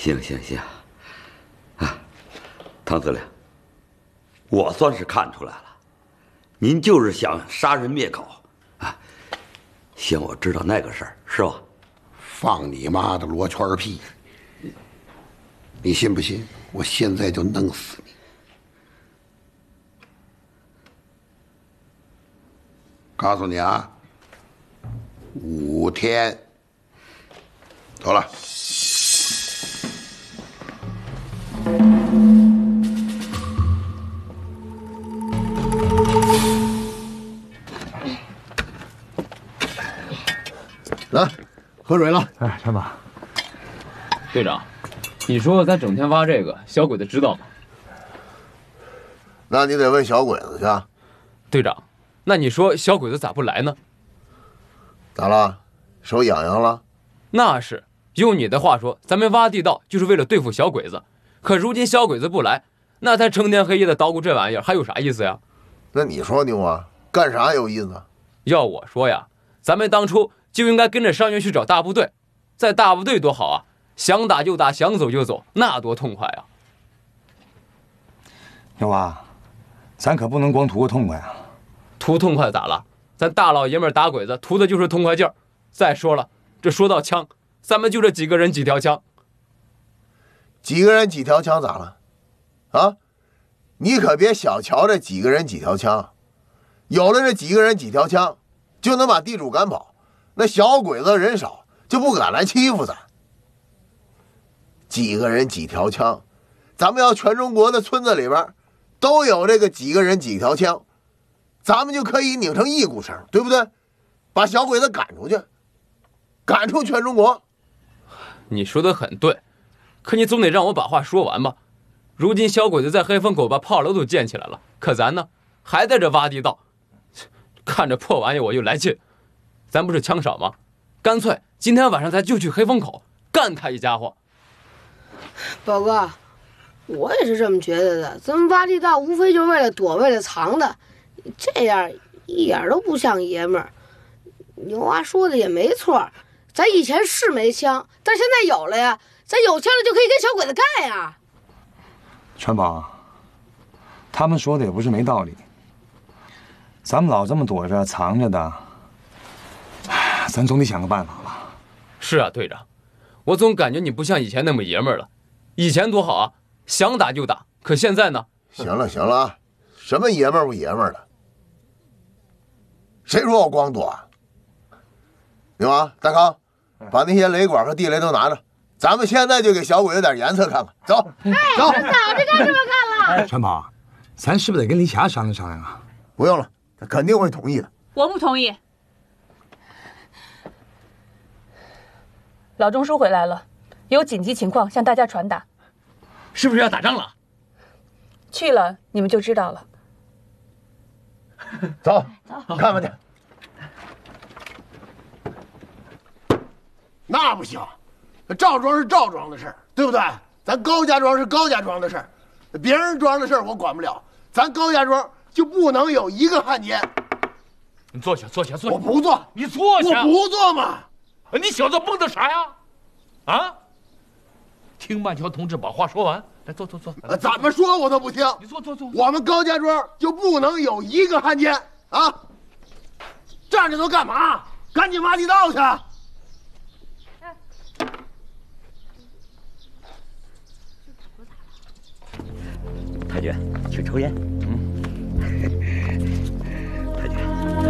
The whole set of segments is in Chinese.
行，啊，唐司令，我算是看出来了，您就是想杀人灭口啊，想我知道那个事儿是吧？ 放你妈的罗圈屁！你信不信？我现在就弄死你！告诉你啊，5天。走了。来，喝水了。 哎，川宝， 队长，你说咱整天挖这个，小鬼子知道吗？ 那你得问小鬼子去。 队长，那你说小鬼子咋不来呢？ 咋了？手痒痒了？ 那是，用你的话说，咱们挖地道就是为了对付小鬼子。可如今小鬼子不来，那咱成天黑夜的捣鼓这玩意儿还有啥意思呀？ 那你说牛啊，干啥有意思？ 要我说呀，咱们当初就应该跟着伤员去找大部队，在大部队多好啊，想打就打，想走就走，那多痛快啊！ 牛啊，咱可不能光图个痛快啊！ 图痛快咋了？咱大老爷们打鬼子图的就是痛快劲儿。再说了，这说到枪，咱们就这几个人几条枪， 几个人几条枪咋了？啊，你可别小瞧这几个人几条枪，有了这几个人几条枪，就能把地主赶跑，那小鬼子人少就不敢来欺负咱。几个人几条枪，咱们要全中国的村子里边都有这个几个人几条枪，咱们就可以拧成一股绳，对不对？把小鬼子赶出去，赶出全中国。 你说的很对，可你总得让我把话说完吧。如今小鬼子在黑风口把炮楼都建起来了，可咱呢还在这挖地道，看着破玩意我就来劲。咱不是枪少吗？干脆今天晚上咱就去黑风口干他一家伙。 宝哥，我也是这么觉得的。咱们挖地道无非就是为了躲，为了藏的，这样一点都不像爷们儿。牛娃说的也没错，咱以前是没枪，但现在有了呀，咱有枪了就可以跟小鬼子干呀。 川宝，他们说的也不是没道理。咱们老这么躲着藏着的，咱总得想个办法吧。 是啊，队长，我总感觉你不像以前那么爷们儿了。以前多好啊，想打就打，可现在呢？ 行了啊，什么爷们儿不爷们儿的？谁说我光躲啊？牛啊，大康，把那些雷管和地雷都拿着，咱们现在就给小鬼子点颜色看看。走，走， 早就该这么干了。 川宝，咱是不是得跟李霞商量商量啊？ 不用了，他肯定会同意的。 我不同意。老钟叔回来了，有紧急情况向大家传达。 是不是要打仗了？ 去了你们就知道了。 走，看看去。那不行，赵庄是赵庄的事儿，对不对？咱高家庄是高家庄的事儿，别人庄的事儿我管不了，咱高家庄就不能有一个汉奸。 你坐下。 我不坐， 你坐下。 我不坐嘛。 你小子蹦跶啥呀？啊！听慢条同志把话说完，来坐。 怎么说我都不听。 你坐。 我们高家庄就不能有一个汉奸啊！站着都干嘛？赶紧挖地道去！ 太君，去抽烟。太君，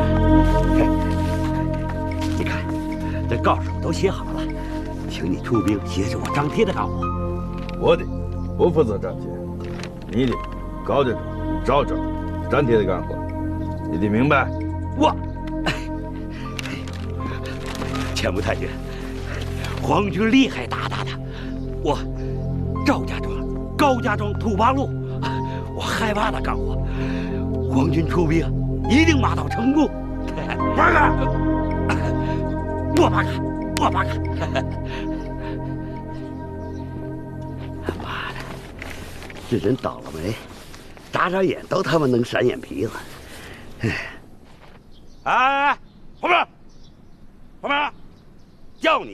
你看，这告示我都写好了，请你出兵协助我张贴的干活。 我的不负责张贴，你的高家庄、赵庄张贴的干活，你得明白。 我，前部太君，皇军厉害大的，我赵家庄、高家庄、土八路。我害怕他干活，皇军出兵一定马到成功。八嘎，我八嘎。妈的，这人倒了霉，眨眨眼都他妈能闪眼皮子。哎，后面，叫你。